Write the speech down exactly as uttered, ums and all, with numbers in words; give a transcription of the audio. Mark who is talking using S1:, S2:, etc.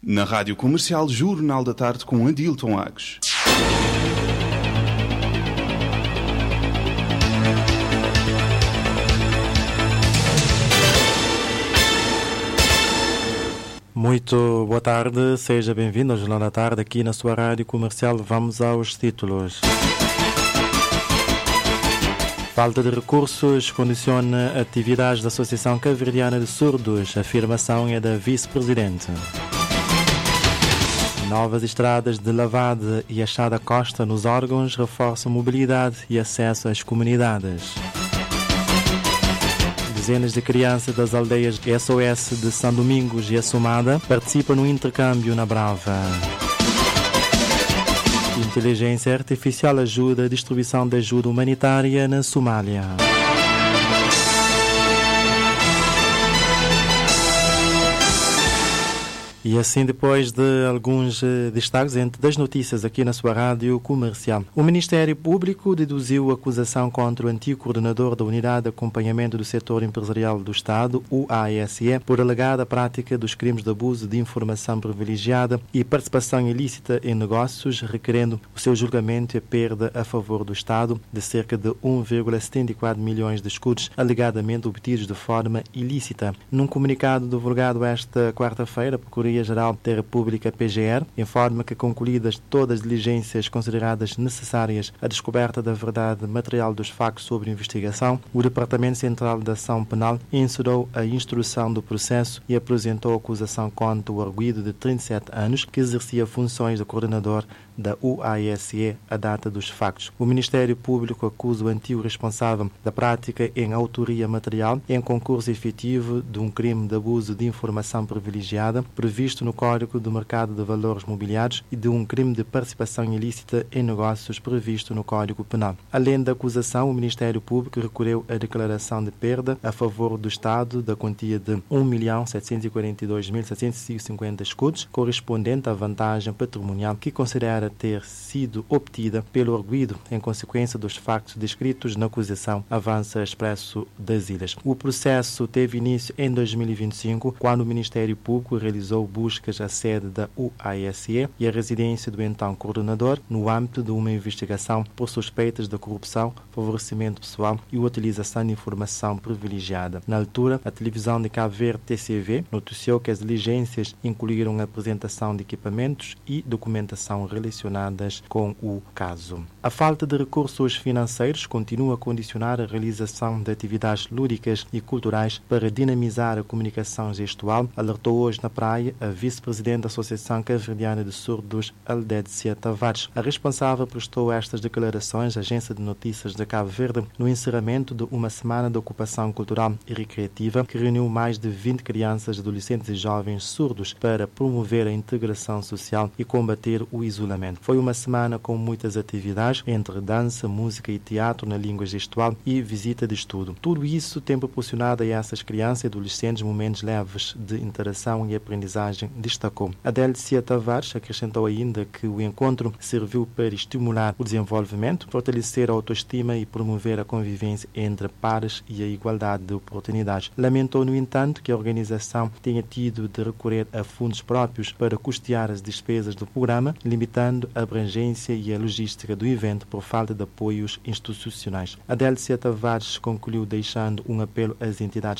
S1: Na Rádio Comercial, Jornal da Tarde com Adilton Agos.
S2: Muito boa tarde, seja bem-vindo ao Jornal da Tarde aqui na sua Rádio Comercial. Vamos aos títulos. Falta de recursos condiciona atividades da Associação Cabo-Verdiana de Surdos. A afirmação é da vice-presidente. Novas estradas de lavada e achada costa nos órgãos reforçam mobilidade e acesso às comunidades. Dezenas de crianças das aldeias S O S de São Domingos e Assomada participam no intercâmbio na Brava. Inteligência artificial ajuda a distribuição de ajuda humanitária na Somália. E assim, depois de alguns eh, destaques entre das notícias aqui na sua Rádio Comercial. O Ministério Público deduziu a acusação contra o antigo coordenador da Unidade de Acompanhamento do Setor Empresarial do Estado, U A S E, por alegada prática dos crimes de abuso de informação privilegiada e participação ilícita em negócios, requerendo o seu julgamento e a perda a favor do Estado de cerca de um vírgula setenta e quatro milhões de escudos, alegadamente obtidos de forma ilícita. Num comunicado divulgado esta quarta-feira, a Procuradoria-Geral da República, P G R, informa que, concluídas todas as diligências consideradas necessárias à descoberta da verdade material dos factos sobre investigação, o Departamento Central de Ação Penal iniciou a instrução do processo e apresentou a acusação contra o arguido de trinta e sete anos, que exercia funções de coordenador da U A S E à data dos factos. O Ministério Público acusa o antigo responsável da prática em autoria material em concurso efetivo de um crime de abuso de informação privilegiada previsto no Código do Mercado de Valores Mobiliários e de um crime de participação ilícita em negócios previsto no Código Penal. Além da acusação, o Ministério Público recorreu à declaração de perda a favor do Estado da quantia de um milhão setecentos e quarenta e dois mil setecentos e cinquenta escudos, correspondente à vantagem patrimonial que considera ter sido obtida pelo arguido em consequência dos factos descritos na acusação, avança Expresso das Ilhas. O processo teve início em dois mil e vinte e cinco, quando o Ministério Público realizou buscas à sede da U A S E e à residência do então coordenador no âmbito de uma investigação por suspeitas de corrupção, favorecimento pessoal e utilização de informação privilegiada. Na altura, a televisão de Cabo Verde, T C V, noticiou que as diligências incluíram a apresentação de equipamentos e documentação relacionadas com o caso. A falta de recursos financeiros continua a condicionar a realização de atividades lúdicas e culturais para dinamizar a comunicação gestual, alertou hoje na praia a vice-presidente da Associação Cabo-Verdiana de Surdos, Aldécia Tavares. A responsável prestou estas declarações à Agência de Notícias de Cabo Verde no encerramento de uma semana de ocupação cultural e recreativa que reuniu mais de vinte crianças, adolescentes e jovens surdos para promover a integração social e combater o isolamento. Foi uma semana com muitas atividades, entre dança, música e teatro na língua gestual e visita de estudo. Tudo isso tem proporcionado a essas crianças e adolescentes momentos leves de interação e aprendizagem, destacou. Adélia Tavares acrescentou ainda que o encontro serviu para estimular o desenvolvimento, fortalecer a autoestima e promover a convivência entre pares e a igualdade de oportunidades. Lamentou, no entanto, que a organização tenha tido de recorrer a fundos próprios para custear as despesas do programa, limitando a abrangência e a logística do evento por falta de apoios institucionais. Adélia Tavares concluiu deixando um apelo às entidades